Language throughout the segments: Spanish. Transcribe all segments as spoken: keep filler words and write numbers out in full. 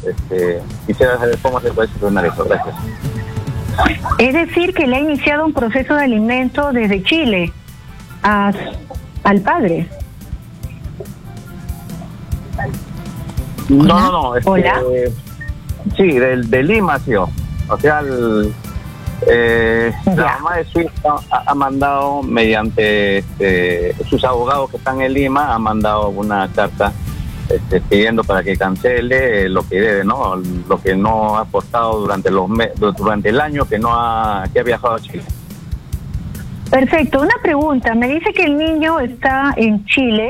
este, quisiera saber cómo se puede solucionar eso. Gracias. Es decir, que le ha iniciado un proceso de alimento desde Chile a, al padre. No, no, no. Este, Hola. Sí, de, de Lima, sí. O sea, el, eh, la mamá de su hija ha, ha mandado mediante este, sus abogados que están en Lima, ha mandado una carta este, pidiendo para que cancele lo que debe, ¿no? Lo que no ha aportado durante los me durante el año que no ha que ha viajado a Chile. Perfecto. Una pregunta. Me dice que el niño está en Chile.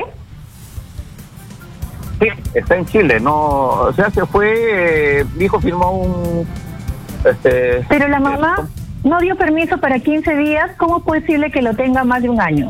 Sí, está en Chile, no, o sea, se fue, eh, mi hijo firmó un... Este, Pero la mamá no dio permiso para quince días, ¿cómo es posible que lo tenga más de un año?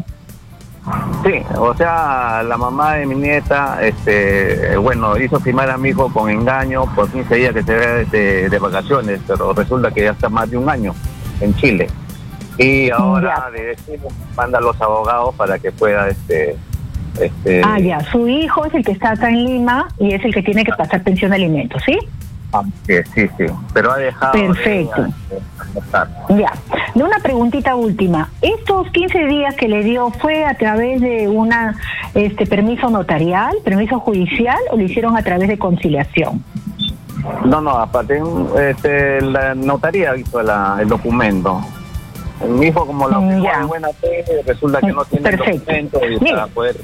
Sí, o sea, la mamá de mi nieta, este, bueno, hizo firmar a mi hijo con engaño por quince días que se ve de, de vacaciones, pero resulta que ya está más de un año en Chile. Y ahora de destino manda a los abogados para que pueda, este... Este... Ah, ya, su hijo es el que está acá en Lima y es el que tiene que pasar pensión de alimentos, ¿sí? Ah, sí, sí, sí, pero ha dejado... Perfecto. De, de ya, de una preguntita última. ¿Estos quince días que le dio fue a través de una este permiso notarial, permiso judicial o lo hicieron a través de conciliación? No, no, aparte, este, la notaría hizo la, el documento. Mi hijo, como lo firmó en buena fe, resulta que no tiene Perfecto. el documento y para poder...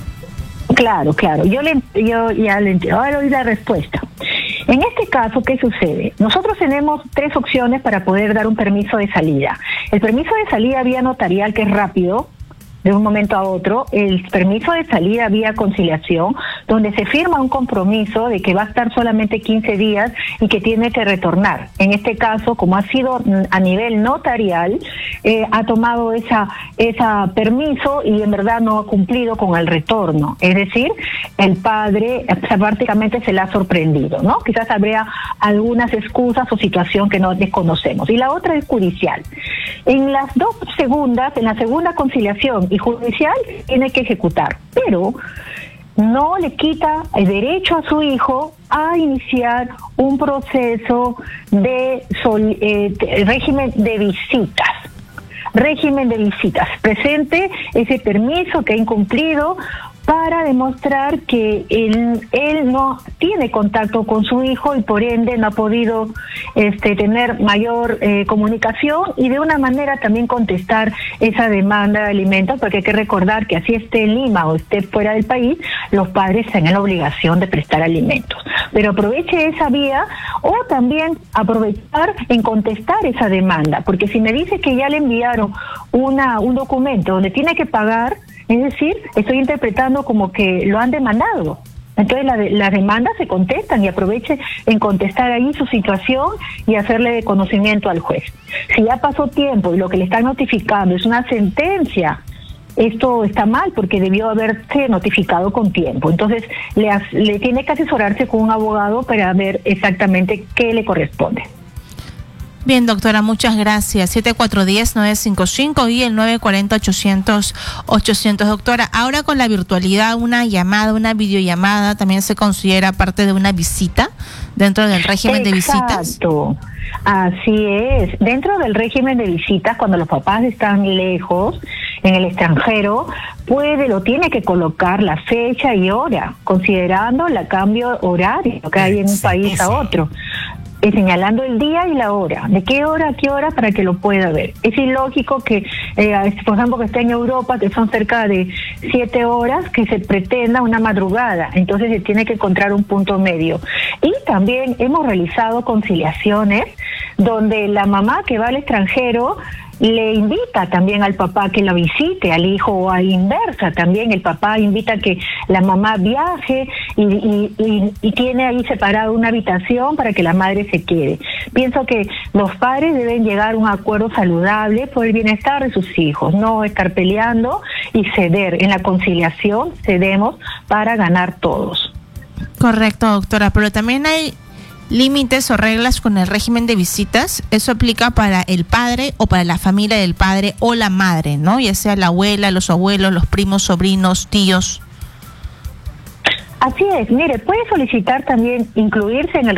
Claro, claro, yo le yo ya le entiendo. Ahora doy la respuesta. En este caso, ¿qué sucede? Nosotros tenemos tres opciones para poder dar un permiso de salida. El permiso de salida vía notarial, que es rápido, de un momento a otro. El permiso de salida vía conciliación, donde se firma un compromiso de que va a estar solamente quince días y que tiene que retornar. En este caso, como ha sido a nivel notarial, eh, ha tomado esa esa permiso y en verdad no ha cumplido con el retorno. Es decir, el padre o sea, prácticamente se le ha sorprendido, ¿no? Quizás habría algunas excusas o situación que no desconocemos. Y la otra es judicial. En las dos segundas, en la segunda conciliación y judicial, tiene que ejecutar, pero no le quita el derecho a su hijo a iniciar un proceso de sol, eh, régimen de visitas. Régimen de visitas. Presente ese permiso que ha incumplido para demostrar que él, él no tiene contacto con su hijo y por ende no ha podido este, tener mayor eh, comunicación y de una manera también contestar esa demanda de alimentos, porque hay que recordar que así esté en Lima o esté fuera del país, los padres tienen la obligación de prestar alimentos. Pero aproveche esa vía o también aprovechar en contestar esa demanda, porque si me dice que ya le enviaron una un documento donde tiene que pagar, es decir, estoy interpretando como que lo han demandado. Entonces la de, las demandas se contestan y aproveche en contestar ahí su situación y hacerle de conocimiento al juez. Si ya pasó tiempo y lo que le están notificando es una sentencia, esto está mal porque debió haberse notificado con tiempo. Entonces le, le tiene que asesorarse con un abogado para ver exactamente qué le corresponde. Bien, doctora, muchas gracias. siete cuatro uno cero, nueve cinco cinco y el nueve cuatro cero, ochocientos, ochocientos. Doctora, ahora con la virtualidad, una llamada, una videollamada, ¿también se considera parte de una visita dentro del régimen de visitas? Exacto, así es. Dentro del régimen de visitas, cuando los papás están lejos, en el extranjero, puede, lo tiene que colocar la fecha y hora, considerando el cambio horario que hay en un país a otro. Es señalando el día y la hora, de qué hora a qué hora para que lo pueda ver. Es ilógico que, eh, por ejemplo, que esté en Europa, que son cerca de siete horas, que se pretenda una madrugada, entonces se tiene que encontrar un punto medio. Y también hemos realizado conciliaciones donde la mamá que va al extranjero le invita también al papá que la visite, al hijo, o a la inversa también, el papá invita a que la mamá viaje y, y, y, y tiene ahí separada una habitación para que la madre se quede. Pienso que los padres deben llegar a un acuerdo saludable por el bienestar de sus hijos, no estar peleando y ceder. En la conciliación cedemos para ganar todos. Correcto, doctora, pero también hay límites o reglas con el régimen de visitas. Eso aplica para el padre o para la familia del padre o la madre, ¿no? Ya sea la abuela, los abuelos, los primos, sobrinos, tíos. Así es, mire, puede solicitar también incluirse en el